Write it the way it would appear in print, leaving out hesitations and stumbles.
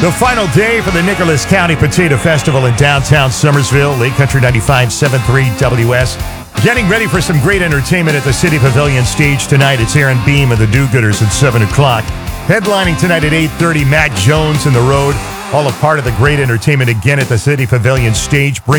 The final day for the Nicholas County Potato Festival in downtown Summersville, Lake Country 95.73 WS. Getting ready for some great entertainment at the City Pavilion stage tonight. It's Aaron Beam and the Do-Gooders at 7 o'clock. Headlining tonight at 8:30, Matt Jones and The Road. All a part of the great entertainment again at the City Pavilion stage.